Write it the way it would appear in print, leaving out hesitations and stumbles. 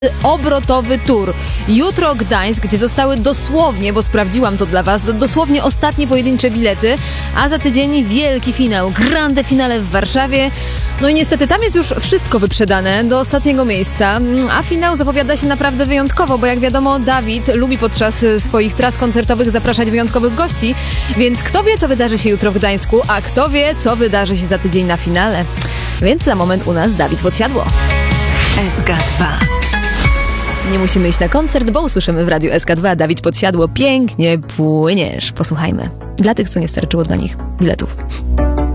obrotowy tour. Jutro Gdańsk, gdzie zostały dosłownie, bo sprawdziłam to dla was, dosłownie ostatnie pojedyncze bilety, a za tydzień wielki finał, grande finale w Warszawie. No i niestety tam jest już wszystko wyprzedane do ostatniego miejsca, a finał zapowiada się naprawdę wyjątkowo, bo jak wiadomo, Dawid lubi podczas swoich tras koncertowych zapraszać wyjątkowych gości, więc kto wie, co wydarzy się jutro w Gdańsku, a kto wie, co wydarzy się za tydzień na finale. Więc za moment u nas Dawid Podsiadło. SK2. Nie musimy iść na koncert, bo usłyszymy w radiu SK2 Dawid Podsiadło. Pięknie płyniesz. Posłuchajmy. Dla tych, co nie starczyło dla nich biletów.